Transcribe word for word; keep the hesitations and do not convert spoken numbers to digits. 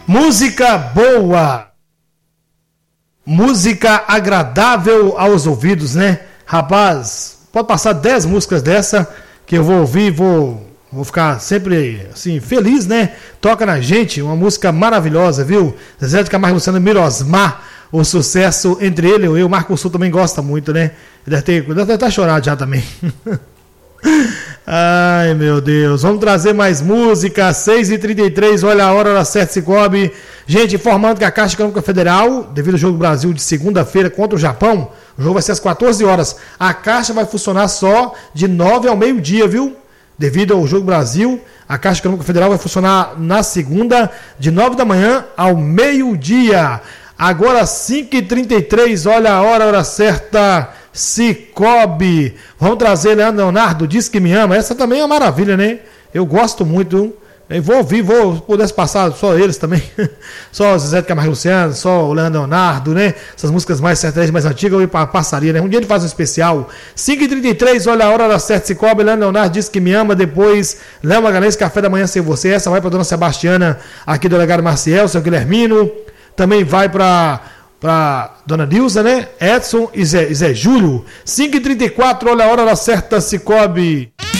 Música boa, música agradável aos ouvidos, né? Rapaz, pode passar dez músicas dessa que eu vou ouvir, vou, vou ficar sempre assim, feliz, né? Toca na gente, uma música maravilhosa, viu? Zezé de Camargo e Luciano, Mirosmar, o sucesso entre ele e eu. O Marco Sul também gosta muito, né? Deve ter, deve estar chorado já também. Ai, meu Deus, vamos trazer mais música. Seis e trinta e três, olha a hora, hora certa, Cicobi. Gente, informando que a Caixa Econômica Federal, devido ao jogo do Brasil de segunda-feira contra o Japão, o jogo vai ser às quatorze horas. A Caixa vai funcionar só de nove ao meio-dia, viu? Devido ao jogo do Brasil, a Caixa Econômica Federal vai funcionar na segunda, de nove da manhã ao meio-dia. Agora cinco e trinta e três, olha a hora, hora certa, Cicobi. Vamos trazer Leandro Leonardo, Diz Que Me Ama. Essa também é uma maravilha, né? Eu gosto muito. Eu vou ouvir, vou, se pudesse passar só eles também. Só o Zezé de Camargo e Luciano, só o Leandro Leonardo, né? Essas músicas mais sertanejas, mais antigas, eu passaria, né? Um dia ele faz um especial. cinco e trinta e três, olha a hora, hora certa, Cicobi. Leandro Leonardo, Diz Que Me Ama. Depois, Léo Magalhães, Café da Manhã Sem Você. Essa vai para dona Sebastiana, aqui do Delegado Maciel, seu Guilhermino. Também vai para para dona Nilza, né? Edson e Zé, e Zé Júlio. cinco e trinta e quatro, olha a hora, hora certa, Cicobi.